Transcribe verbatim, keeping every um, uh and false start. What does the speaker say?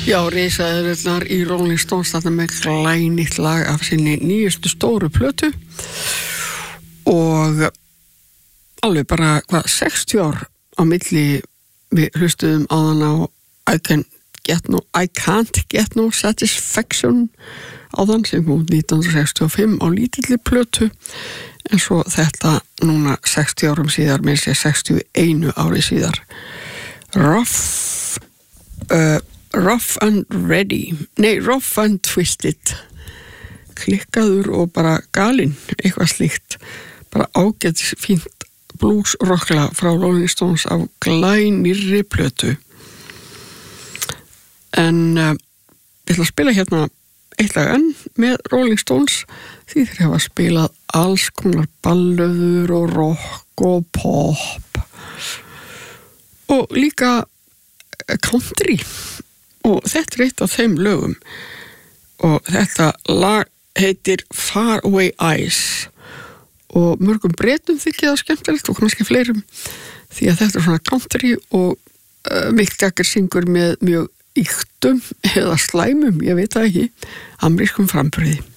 Já, risaðurnar í Rolling Stones þarna með glænýtt lag af sinni nýjustu stóru plötu og alveg bara hvað sextíu ár á milli við hlustuðum á hana á I can get no I can't get no satisfaction á þann sem kom nítján hundruð sextíu og fimm á lítilli plötu en svo þetta núna sextíu árum síðar með sér sextíu og eitt ári síðar Rough uh, Rough and Ready nei, Rough and Twisted klikkaður og bara galinn eitthvað slíkt bara ágætis fínt blues rockla frá Rolling Stones af glænýrri plötu en uh, ég ætla að spila hérna eitt lag enn með Rolling Stones því þeir hafa spilað alls konar ballöður og rock og pop og líka country og þetta er eitt af þeim lögum og þetta lag heitir Far Away Eyes og mörgum Bretum þykir það skemmtilegt og kannski fleirum því að þetta er svona country og uh, Mick Jagger syngur með mjög ýktum eða slæmum, ég veit það ekki, amerískum framburði